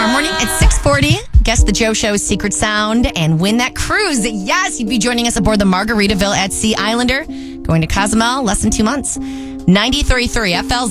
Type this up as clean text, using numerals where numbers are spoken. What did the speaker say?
Tomorrow morning at 6:40, guess the Joe Show's secret sound and win that cruise. Yes, you'd be joining us aboard the Margaritaville at Sea Islander, going to Cozumel, less than 2 months. 93.3 FL